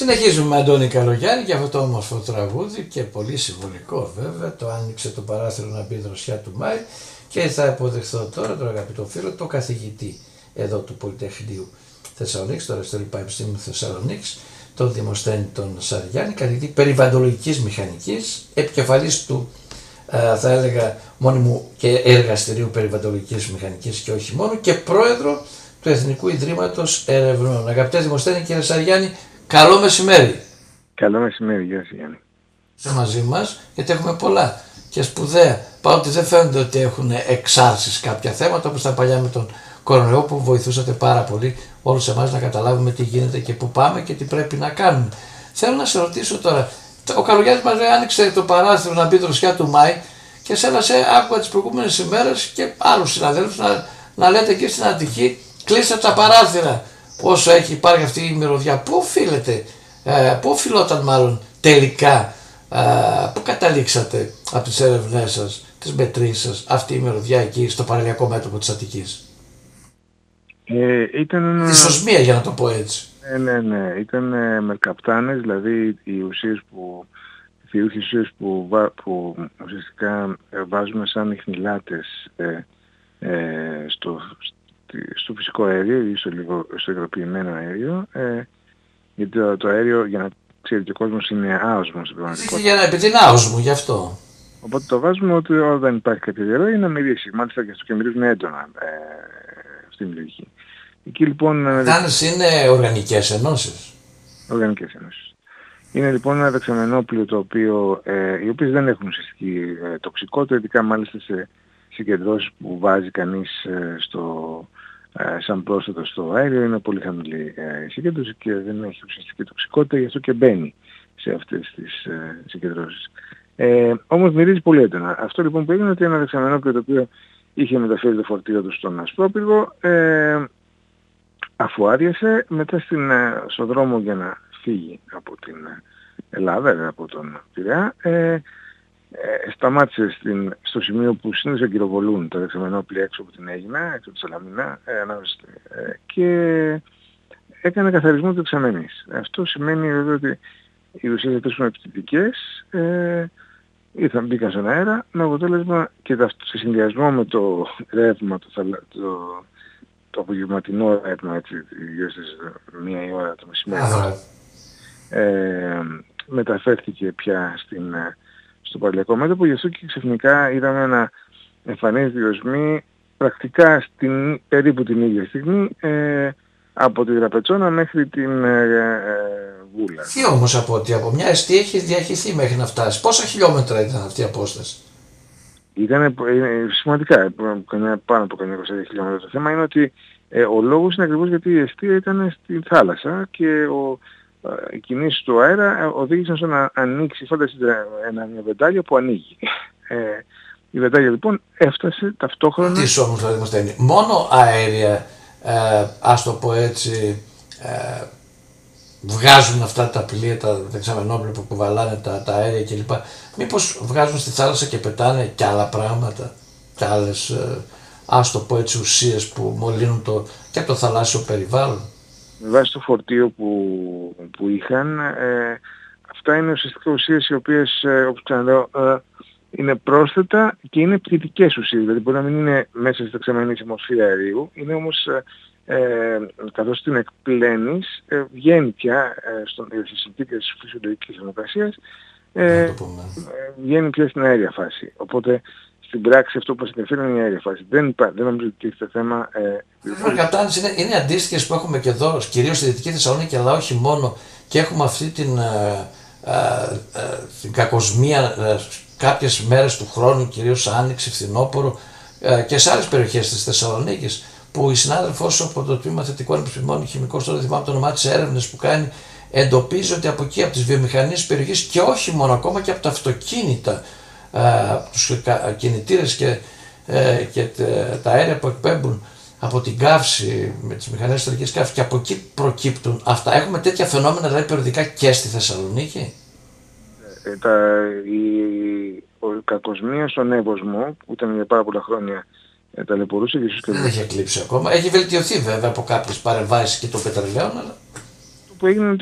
Συνεχίζουμε με Αντώνη Καλογιάννη και αυτό το όμορφο τραγούδι και πολύ συμβολικό βέβαια. Το άνοιξε το παράθυρο να μπει δροσιά του Μάη και θα υποδεχθώ τώρα τον αγαπητό φίλο, το καθηγητή εδώ του Πολυτεχνείου Θεσσαλονίκης, του Αριστοτέλειου Πανεπιστημίου Θεσσαλονίκης, τον Δημοσθένη τον Σαριάννη, καθηγητή περιβαλλοντολογικής μηχανικής, επικεφαλής του θα έλεγα μόνιμου και εργαστηρίου περιβαλλοντολογικής μηχανικής και όχι μόνο, και πρόεδρο του Εθνικού Ιδρύματος Ερευνών. Αγαπητέ Δημοσθένη, κύριε Σαριάννη, καλό μεσημέρι. Καλό μεσημέρι, γεια σας Γιάννη. Είστε μαζί μας, γιατί έχουμε πολλά και σπουδαία, παρότι δεν φαίνονται ότι έχουν εξάρσεις κάποια θέματα, όπως τα παλιά με τον κορονοϊό, που βοηθούσατε πάρα πολύ όλους εμάς να καταλάβουμε τι γίνεται και πού πάμε και τι πρέπει να κάνουμε. Θέλω να σε ρωτήσω τώρα, ο Καλογιάννης μας άνοιξε το παράθυρο να μπει δροσιά του Μάη και άκουγα τις προηγούμενες ημέρες και άλλους συναδέλφους να λέτε εκεί στην Αττική, κλείστε τα παράθυρα όσο έχει υπάρχει αυτή η μυρωδιά. Πού οφείλεται, πού οφειλόταν μάλλον τελικά, πού καταλήξατε από τις έρευνές σας, τις μετρήσεις σας, αυτή η μυρωδιά εκεί στο παραλιακό μέτωπο της Αττικής? Ήταν τη σωσμία, για να το πω έτσι. Ναι. Ήταν μερκαπτάνες, δηλαδή οι ουσίες που ουσιαστικά βάζουμε σαν ιχνηλάτες στο φυσικό αέριο ή στο υγροποιημένο αέριο, γιατί το αέριο, για να ξέρει και ο κόσμος, είναι άοσμο στην πραγματικότητα. Επειδή είναι άοσμο, γι' αυτό. Οπότε το βάζουμε ότι όταν υπάρχει κάποια διαρροή να μυρίσει. Μάλιστα και αυτό, και μυρίζουν έντονα στην περιοχή. Εκεί λοιπόν... Τάνες είναι οργανικές ενώσεις. Οργανικές ενώσεις. Είναι λοιπόν ένα δεξαμενόπλιο το οποίο, οι οποίες δεν έχουν ουσιαστική τοξικότητα, ειδικά μάλιστα σε συγκεντρώσεις που βάζει κανείς σαν πρόσθετο στο αέριο, είναι πολύ χαμηλή η συγκέντρωση και δεν έχει ουσιαστική τοξικότητα, γι' αυτό και μπαίνει σε αυτές τις συγκεντρώσεις. Όμως μυρίζει πολύ έντονα. Αυτό λοιπόν που έγινε, ότι ένα δεξαμενόπλιο το οποίο είχε μεταφέρει το φορτίο του στον Ασπρόπυργο, αφού άδειασε, μετά στο δρόμο για να φύγει από την Ελλάδα, από τον Πειραιά, σταμάτησε στο σημείο που συνήθως αγκυροβολούν τα δεξαμενόπλια έξω από την Αίγινα, έξω από τη Σαλαμίνα, και έκανε καθαρισμό του δεξαμενής. Αυτό σημαίνει βέβαια ότι οι ουσίες αυτές είναι επιθετικές, μπήκαν στον αέρα, με αποτέλεσμα και σε συνδυασμό με το ρεύμα, το απογευματινό ρεύμα, έτσι, γύρω στις 1 η ώρα το μεσημέρι, μεταφέρθηκε πια στο παραλιακό μέτωπο, γι' αυτό και ξαφνικά είδαμε να εμφανίζεται η οσμή πρακτικά περίπου την ίδια στιγμή, από τη Δραπετσόνα μέχρι την Βούλα. Τι όμως από μια εστία έχει διαχυθεί μέχρι να φτάσει? Πόσα χιλιόμετρα ήταν αυτή η απόσταση? Ήταν σημαντικά, πάνω από 120 χιλιόμετρα. Το θέμα είναι ότι ο λόγος είναι ακριβώς γιατί η εστία ήταν στη θάλασσα και οι κινήσεις του αέρα οδήγησαν στο να ανοίξει, φανταστείτε, μια βεντάλια που ανοίγει. Η βεντάλια λοιπόν έφτασε ταυτόχρονα... Τι όμως δηλαδή μας είναι, μόνο αέρια, ας το πω έτσι, βγάζουν αυτά τα πλοία, τα δεξαμενόπλια που κουβαλάνε τα αέρια κλπ. Μήπως βγάζουν στη θάλασσα και πετάνε και άλλα πράγματα, και άλλες, ας το πω έτσι, ουσίες που μολύνουν και το θαλάσσιο περιβάλλον? Με βάση το φορτίο που είχαν, αυτά είναι ουσιαστικά ουσίες οι οποίες, όπως ξαναλέω, είναι πρόσθετα και είναι πτυτικές ουσίες. Δηλαδή μπορεί να μην είναι μέσα στη δεξαμενή σε μορφή αερίου, είναι όμως, καθώς την εκπλένεις, βγαίνει πια στις συνθήκες φυσιολογικής θερμοκρασίας, βγαίνει πια στην αέρια φάση. Οπότε στην πράξη αυτό που μας ενδιαφέρει είναι η αέρια φάση. Δεν νομίζω ότι έχει το θέμα... Οι καπτάνες είναι αντίστοιχες που έχουμε και εδώ, κυρίως στη Δυτική Θεσσαλονίκη, αλλά όχι μόνο, και έχουμε αυτή την κακοσμία κάποιες μέρες του χρόνου, κυρίως άνοιξη, φθινόπωρο, και σε άλλες περιοχές της Θεσσαλονίκης, που η συνάδελφός από το τμήμα θετικών επιστημών χημικός, τώρα δεν θυμάμαι το όνομά της, έρευνες που κάνει, εντοπίζει ότι από εκεί, από τις βιομηχανίες περιοχής, και όχι μόνο, ακόμα και από τα αυτοκίνητα, τους κινητήρες και τα αέρια που εκπέμπουν από την καύση, με τις μηχανές ιστορικής καύσης, και από εκεί προκύπτουν αυτά. Έχουμε τέτοια φαινόμενα δηλαδή περιοδικά και στη Θεσσαλονίκη? Η κακοσμία στον Εύωσμο, που ήταν για πάρα πολλά χρόνια, ταλαιπωρούσε και ίσως και δεν έχει εκλείψει ακόμα. Έχει βελτιωθεί βέβαια από κάποιες παρεμβάσεις και των πετρελαίων, αλλά... που έγινε